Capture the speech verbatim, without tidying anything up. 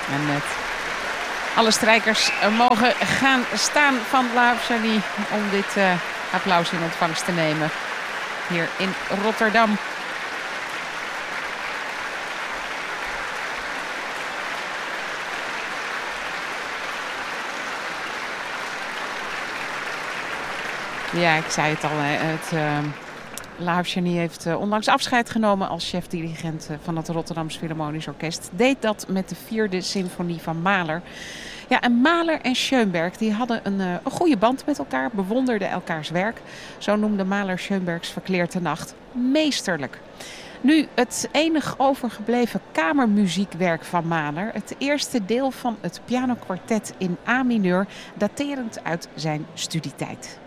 En met alle strijkers mogen gaan staan van La Harmonie om dit uh, applaus in ontvangst te nemen hier in Rotterdam. Ja, ik zei het al, het uh, La Harmonie heeft uh, onlangs afscheid genomen als chef-dirigent uh, van het Rotterdams Philharmonisch Orkest. Deed dat met de vierde symfonie van Mahler. Ja, en Mahler en Schoenberg die hadden een, uh, een goede band met elkaar, bewonderden elkaars werk. Zo noemde Mahler Schoenbergs Verkleerde Nacht meesterlijk. Nu, het enig overgebleven kamermuziekwerk van Mahler, het eerste deel van het pianokwartet in A mineur, daterend uit zijn studietijd.